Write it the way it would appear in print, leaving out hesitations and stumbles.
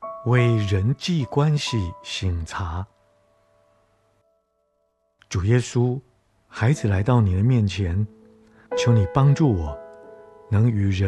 为人际关系省察。主耶稣，孩子来到你的面前，求你帮助我，能与人